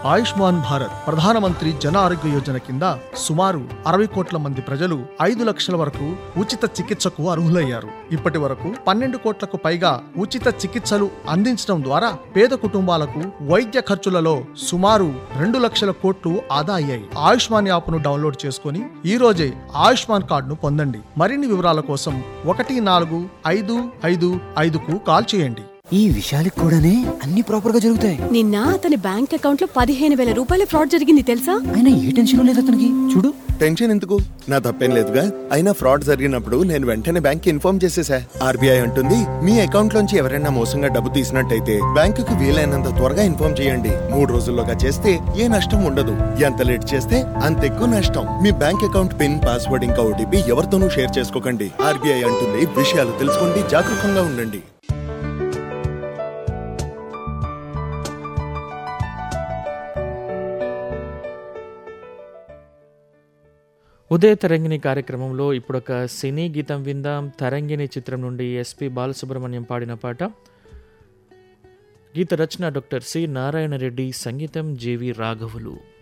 ఆయుష్మాన్ భారత్ ప్రధానమంత్రి జన ఆరోగ్య యోజన కింద సుమారు 60 కోట్ల మంది ప్రజలు 5 లక్షల వరకు ఉచిత చికిత్సకు అర్హులయ్యారు. ఇప్పటి వరకు 12 కోట్లకు పైగా ఉచిత చికిత్సలు అందించడం ద్వారా పేద కుటుంబాలకు వైద్య ఖర్చులలో సుమారు 2 లక్షల కోట్లు ఆదా అయ్యాయి. ఆయుష్మాన్ యాప్ను డౌన్లోడ్ చేసుకుని ఈ రోజే ఆయుష్మాన్ కార్డును పొందండి. మరిన్ని వివరాల కోసం 14555కు కాల్ చేయండి. ఈ విషయాలకు కూడానే అన్ని ప్రాపర్ గా జరుగుతాయి. నిన్న అతని బ్యాంక్ అకౌంట్ లో 15,000 రూపాయల ఫ్రాడ్ జరిగింది తెలుసా? అయినా ఏ టెన్షన్ లేదు అతనికి. చూడు, టెన్షన్ ఎందుకు? నా తప్పేం లేదుగా. అయినా ఫ్రాడ్ జరిగినప్పుడు నేను వెంటనే బ్యాంక్ ఇన్ఫార్మ్ చేసేసా. ఆర్బీఐ అంటుంది, మీ అకౌంట్ లోంచి ఎవరైనా మోసంగా డబ్బు తీసినట్టయితే బ్యాంకుకు వీలైనంత త్వరగా ఇన్ఫార్మ్ చేయండి. 3 రోజుల్లోగా చేస్తే ఏ నష్టం ఉండదు. ఎంత లేట్ చేస్తే అంత ఎక్కువ నష్టం. మీ బ్యాంక్ అకౌంట్ పిన్, పాస్వర్డ్ ఇంకా ఓటీపీ ఎవరితోనూ షేర్ చేసుకోకండి. ఆర్బీఐ అంటుంది, విషయాలు తెలుసుకోండి, జాగరూకంగా ఉండండి. ఉదయ తరంగిణి కార్యక్రమంలో ఇప్పుడొక సినీ గీతం విందాం. తరంగిణి చిత్రం నుండి ఎస్పి బాలసుబ్రహ్మణ్యం పాడిన పాట. గీత రచన డాక్టర్ సి నారాయణ రెడ్డి, సంగీతం జేవి రాఘవులు.